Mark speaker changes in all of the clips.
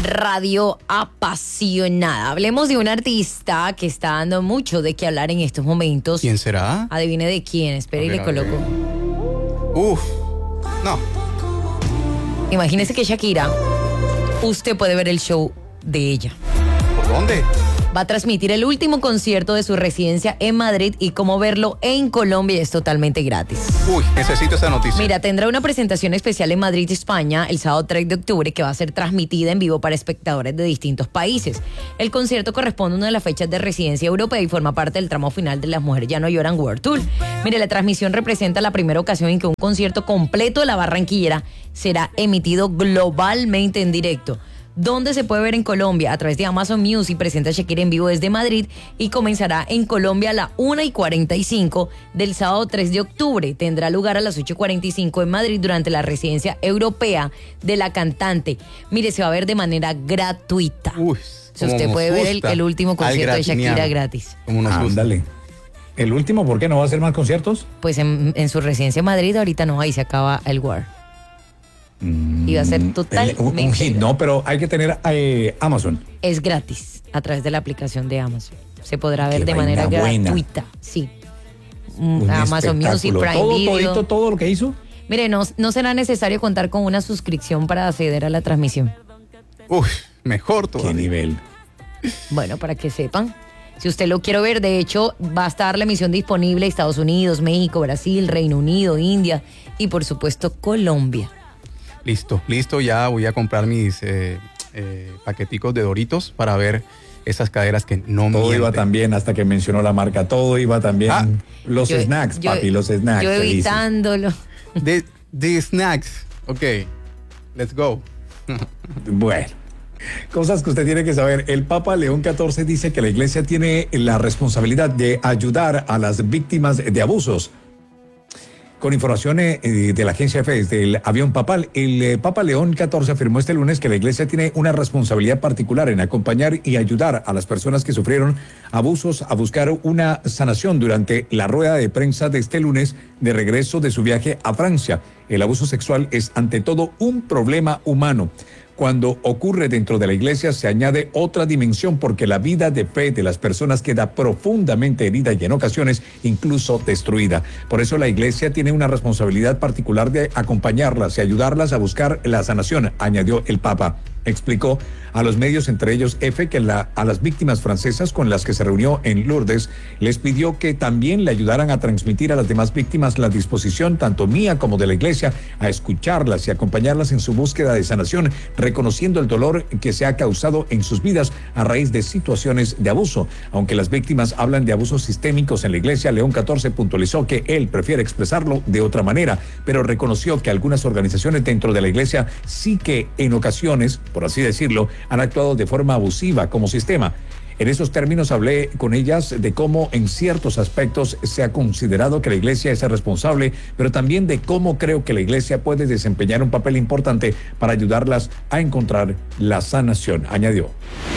Speaker 1: Radio Apasionada. Hablemos de un artista que está dando mucho de qué hablar en estos momentos.
Speaker 2: ¿Quién será?
Speaker 1: Adivine de quién. Espera y le coloco.
Speaker 2: No.
Speaker 1: Imagínese que Shakira, usted puede ver el show de ella.
Speaker 2: ¿Por dónde?
Speaker 1: Va a transmitir el último concierto de su residencia en Madrid y cómo verlo en Colombia es totalmente gratis.
Speaker 2: Necesito esa noticia.
Speaker 1: Mira, tendrá una presentación especial en Madrid, España, el sábado 3 de octubre, que va a ser transmitida en vivo para espectadores de distintos países. El concierto corresponde a una de las fechas de residencia europea y forma parte del tramo final de Las Mujeres Ya No Lloran World Tour. Mire, la transmisión representa la primera ocasión en que un concierto completo de la barranquillera será emitido globalmente en directo. ¿Dónde se puede ver en Colombia? A través de Amazon Music presenta Shakira en vivo desde Madrid y comenzará en Colombia a las 1:45 del sábado 3 de octubre. Tendrá lugar a las 8:45 en Madrid durante la residencia europea de la cantante. Mire, se va a ver de manera gratuita. Si usted puede ver el último concierto de Shakira gratis.
Speaker 3: Ándale. ¿El último? ¿Por qué no va a hacer más conciertos?
Speaker 1: Pues en su residencia en Madrid ahorita no, ahí se acaba el War. Iba a ser totalmente
Speaker 3: un hit, no, pero hay que tener Amazon.
Speaker 1: Es gratis a través de la aplicación de Amazon. Se podrá ver de manera gratuita. Sí. Amazon Music, Prime Video.
Speaker 3: Todo lo que hizo.
Speaker 1: Mire, no será necesario contar con una suscripción para acceder a la transmisión.
Speaker 2: Mejor todavía.
Speaker 3: ¿Qué nivel?
Speaker 1: Bueno, para que sepan. Si usted lo quiere ver, de hecho, va a estar la emisión disponible en Estados Unidos, México, Brasil, Reino Unido, India y, por supuesto, Colombia.
Speaker 2: Listo, ya voy a comprar mis paqueticos de Doritos para ver esas caderas que no mienten.
Speaker 3: Todo iba tan bien hasta que mencionó la marca, todo iba tan bien. Los snacks, papi, los snacks.
Speaker 1: Yo evitándolo.
Speaker 2: De snacks, ok, let's go.
Speaker 3: Bueno, cosas que usted tiene que saber. El Papa León XIV dice que la iglesia tiene la responsabilidad de ayudar a las víctimas de abusos. Con información de la agencia EFE del avión papal, el Papa León XIV afirmó este lunes que la iglesia tiene una responsabilidad particular en acompañar y ayudar a las personas que sufrieron abusos a buscar una sanación durante la rueda de prensa de este lunes de regreso de su viaje a Francia. El abuso sexual es ante todo un problema humano. Cuando ocurre dentro de la iglesia se añade otra dimensión porque la vida de fe de las personas queda profundamente herida y en ocasiones incluso destruida. Por eso la iglesia tiene una responsabilidad particular de acompañarlas y ayudarlas a buscar la sanación, añadió el Papa. Explicó a los medios, entre ellos EFE, que a las víctimas francesas con las que se reunió en Lourdes, les pidió que también le ayudaran a transmitir a las demás víctimas la disposición, tanto mía como de la iglesia, a escucharlas y acompañarlas en su búsqueda de sanación, reconociendo el dolor que se ha causado en sus vidas a raíz de situaciones de abuso. Aunque las víctimas hablan de abusos sistémicos en la iglesia, León XIV puntualizó que él prefiere expresarlo de otra manera, pero reconoció que algunas organizaciones dentro de la iglesia sí que en ocasiones, por así decirlo, han actuado de forma abusiva como sistema. En esos términos hablé con ellas de cómo en ciertos aspectos se ha considerado que la iglesia es responsable, pero también de cómo creo que la iglesia puede desempeñar un papel importante para ayudarlas a encontrar la sanación, añadió.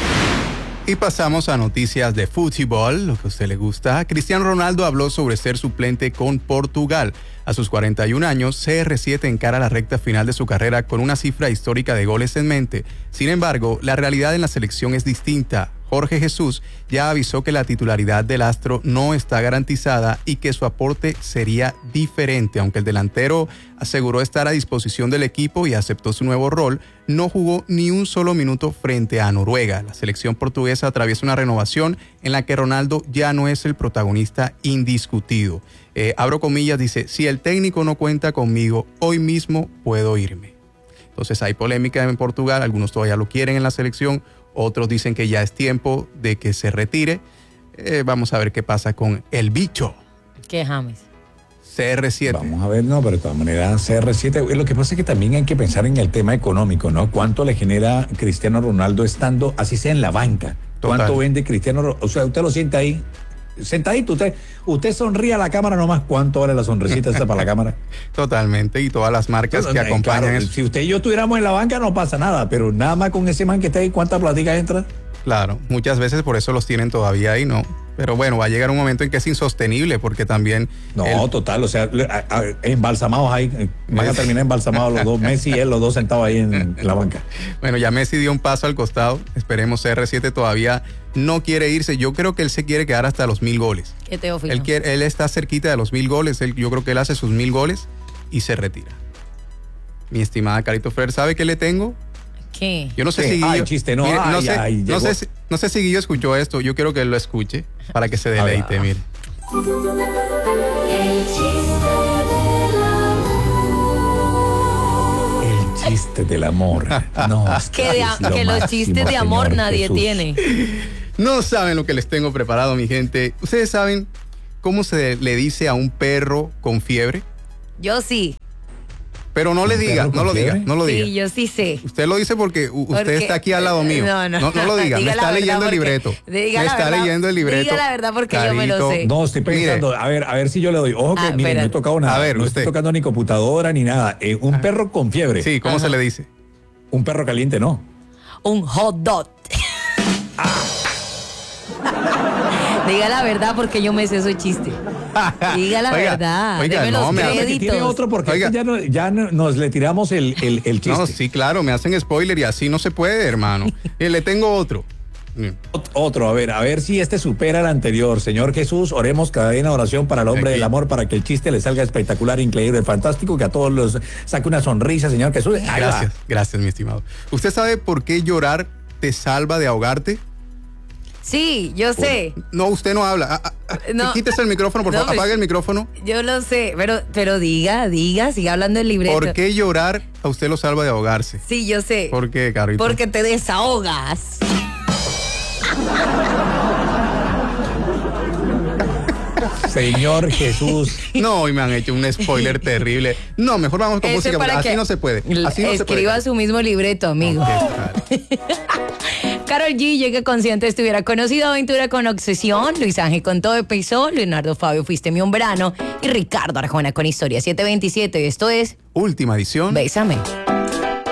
Speaker 2: Y pasamos a noticias de fútbol, lo que a usted le gusta. Cristiano Ronaldo habló sobre ser suplente con Portugal. A sus 41 años, CR7 encara la recta final de su carrera con una cifra histórica de goles en mente. Sin embargo, la realidad en la selección es distinta. Jorge Jesús ya avisó que la titularidad del astro no está garantizada y que su aporte sería diferente. Aunque el delantero aseguró estar a disposición del equipo y aceptó su nuevo rol, no jugó ni un solo minuto frente a Noruega. La selección portuguesa atraviesa una renovación en la que Ronaldo ya no es el protagonista indiscutido. Abro comillas, dice, si el técnico no cuenta conmigo, hoy mismo puedo irme. Entonces hay polémica en Portugal, algunos todavía lo quieren en la selección, otros dicen que ya es tiempo de que se retire. Vamos a ver qué pasa con el bicho.
Speaker 1: ¿Qué James?
Speaker 2: CR7.
Speaker 3: Vamos a ver, no, pero de todas maneras CR7, lo que pasa es que también hay que pensar en el tema económico, ¿no? ¿Cuánto le genera Cristiano Ronaldo estando, así sea en la banca?
Speaker 2: Total.
Speaker 3: ¿Cuánto vende Cristiano Ronaldo? O sea, usted lo siente ahí, sentadito, usted sonríe a la cámara nomás. ¿Cuánto vale la sonrisita esta para la cámara?
Speaker 2: Totalmente, y todas las marcas que acompañan
Speaker 3: claro,
Speaker 2: eso.
Speaker 3: Si usted y yo estuviéramos en la banca no pasa nada, pero nada más con ese man que está ahí, ¿cuánta platica entra?
Speaker 2: Claro, muchas veces por eso los tienen todavía ahí, ¿no? Pero bueno, va a llegar un momento en que es insostenible porque también...
Speaker 3: No, total, o sea, embalsamados ahí, van a terminar embalsamados los dos, Messi y él, los dos sentados ahí en la banca.
Speaker 2: Bueno, ya Messi dio un paso al costado, esperemos CR7 todavía no quiere irse, yo creo que él se quiere quedar hasta los 1000 goles.
Speaker 1: ¿Qué Teófilo?
Speaker 2: Él está cerquita de los 1000 goles, yo creo que él hace sus 1000 goles y se retira. Mi estimada Carito Fer, ¿sabe qué le tengo?
Speaker 1: ¿Qué?
Speaker 2: Yo no sé si Guillo...
Speaker 3: Ay, chiste, no.
Speaker 2: Mire,
Speaker 3: Ay,
Speaker 2: no sé si Guillo escuchó esto. Yo quiero que él lo escuche para que se deleite, mire.
Speaker 3: El chiste del amor. No,
Speaker 1: que los chistes de amor
Speaker 3: Señor
Speaker 1: nadie
Speaker 3: Jesús.
Speaker 1: tiene.
Speaker 2: No saben lo que les tengo preparado, mi gente. ¿Ustedes saben cómo se le dice a un perro con fiebre?
Speaker 1: Yo sí.
Speaker 2: Pero no le
Speaker 3: ¿Un
Speaker 2: diga,
Speaker 3: perro
Speaker 2: no
Speaker 3: con
Speaker 2: lo diga,
Speaker 3: fiebre?
Speaker 2: no lo diga.
Speaker 1: Sí, yo sí sé.
Speaker 2: Usted lo dice porque usted
Speaker 1: Porque-
Speaker 2: está aquí al lado mío.
Speaker 1: No
Speaker 2: lo diga, me
Speaker 1: Diga la
Speaker 2: está
Speaker 1: verdad
Speaker 2: leyendo el
Speaker 1: porque-
Speaker 2: libreto.
Speaker 1: diga
Speaker 2: Me
Speaker 1: la
Speaker 2: está
Speaker 1: verdad.
Speaker 2: leyendo el libreto.
Speaker 1: Diga la verdad porque yo me lo
Speaker 2: Carito.
Speaker 1: sé.
Speaker 3: No, estoy pensando,
Speaker 2: Mire.
Speaker 3: a ver si yo le doy. Ojo que mire, no he
Speaker 1: espérate.
Speaker 3: tocado nada.
Speaker 2: A ver,
Speaker 3: no
Speaker 2: usted.
Speaker 3: estoy tocando ni computadora ni nada. Un perro con fiebre.
Speaker 2: Sí, ¿cómo
Speaker 1: Ajá.
Speaker 2: se le dice?
Speaker 3: Un perro caliente, no.
Speaker 1: Un hot dog. Diga la verdad porque yo me sé esos chistes. Diga la
Speaker 2: Oiga,
Speaker 1: verdad.
Speaker 2: oiga,
Speaker 1: Deme
Speaker 2: no,
Speaker 1: los
Speaker 2: me hace que
Speaker 1: créditos.
Speaker 3: Tiene otro porque
Speaker 2: Oiga.
Speaker 3: es que nos le tiramos el chiste.
Speaker 2: No, sí, claro, me hacen spoiler y así no se puede, hermano. Y le tengo otro.
Speaker 3: Otro, a ver si este supera el anterior. Señor Jesús, oremos cada día en oración para el hombre
Speaker 2: Aquí.
Speaker 3: del amor, para que el chiste le salga espectacular, increíble, fantástico, que a todos los saque una sonrisa, Señor Jesús. Ahí va.
Speaker 2: Gracias, gracias, mi estimado. ¿Usted sabe por qué llorar te salva de ahogarte?
Speaker 1: Sí, yo sé.
Speaker 2: No, usted no habla.
Speaker 1: No.
Speaker 2: Quítese el micrófono, por
Speaker 1: No,
Speaker 2: favor.
Speaker 1: pues-
Speaker 2: Apague el micrófono.
Speaker 1: Yo lo sé. Pero diga, siga hablando del libreto.
Speaker 2: ¿Por qué llorar a usted lo salva de ahogarse?
Speaker 1: Sí, yo sé.
Speaker 2: ¿Por qué, Carito?
Speaker 1: Porque te desahogas.
Speaker 3: Señor Jesús.
Speaker 2: No, hoy me han hecho un spoiler terrible. No, mejor vamos con
Speaker 1: Eso
Speaker 2: música.
Speaker 1: para
Speaker 2: Así
Speaker 1: que
Speaker 2: no se puede. Así no se puede.
Speaker 1: escriba su mismo libreto, amigo. Karol G llega consciente estuviera conocido, Aventura con Obsesión, Luis Ángel con Todo Pesó, Leonardo Fabio Fuiste mi un verano y Ricardo Arjona con Historia 727. Esto es
Speaker 2: Última edición.
Speaker 1: Bésame.